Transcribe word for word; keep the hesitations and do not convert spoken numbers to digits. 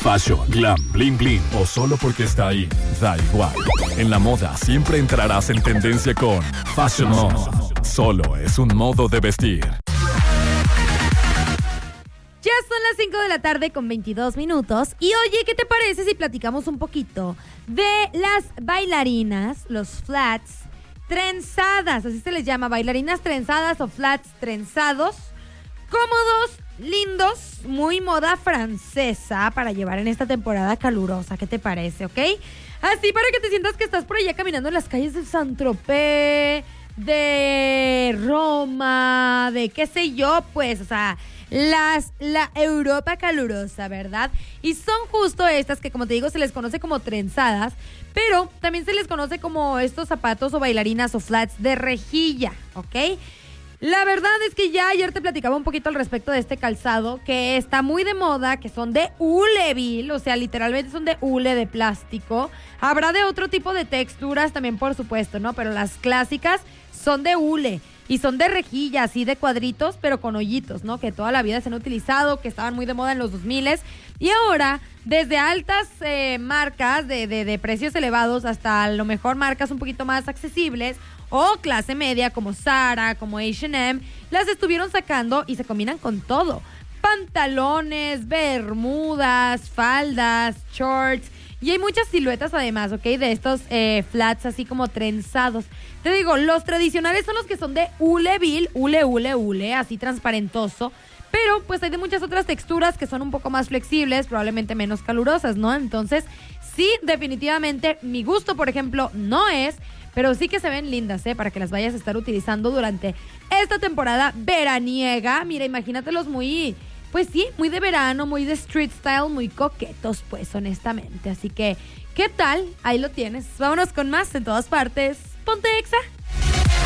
Fashion, glam, bling bling o solo porque está ahí, da igual. En la moda siempre entrarás en tendencia con Fashion Mode. Solo es un modo de vestir. Ya son las cinco de la tarde con veintidós minutos. Y oye, ¿qué te parece si platicamos un poquito de las bailarinas, los flats trenzadas? Así se les llama, bailarinas trenzadas o flats trenzados. Cómodos, lindos, muy moda francesa para llevar en esta temporada calurosa. ¿Qué te parece, ok? Así para que te sientas que estás por allá caminando en las calles de Saint-Tropez, de Roma, de qué sé yo, pues, o sea, las, la Europa calurosa, ¿verdad? Y son justo estas que, como te digo, se les conoce como trenzadas, pero también se les conoce como estos zapatos o bailarinas o flats de rejilla, ¿ok? La verdad es que ya ayer te platicaba un poquito al respecto de este calzado que está muy de moda, que son de hule, Bill, o sea, literalmente son de hule, de plástico. Habrá de otro tipo de texturas también, por supuesto, ¿no? Pero las clásicas son de hule y son de rejilla, así de cuadritos, pero con hoyitos, ¿no? Que toda la vida se han utilizado, que estaban muy de moda en los dos miles. Y ahora, desde altas eh, marcas de, de, de precios elevados hasta a lo mejor marcas un poquito más accesibles o clase media como Zara, como H and M, las estuvieron sacando y se combinan con todo. Pantalones, bermudas, faldas, shorts. Y hay muchas siluetas además, ¿ok? De estos eh, flats así como trenzados. Te digo, los tradicionales son los que son de hule, Bill, hule, hule, hule, así transparentoso. Pero pues hay de muchas otras texturas que son un poco más flexibles, probablemente menos calurosas, ¿no? Entonces, sí, definitivamente, mi gusto, por ejemplo, no es, pero sí que se ven lindas, ¿eh? Para que las vayas a estar utilizando durante esta temporada veraniega. Mira, imagínatelos muy, pues sí, muy de verano, muy de street style, muy coquetos, pues, honestamente. Así que, ¿qué tal? Ahí lo tienes. Vámonos con más en todas partes. Ponte Exa.